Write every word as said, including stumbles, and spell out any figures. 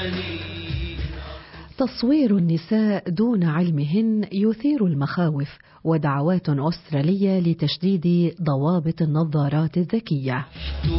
تصوير النساء دون علمهن يثير المخاوف، ودعوات أسترالية لتشديد ضوابط النظارات الذكية.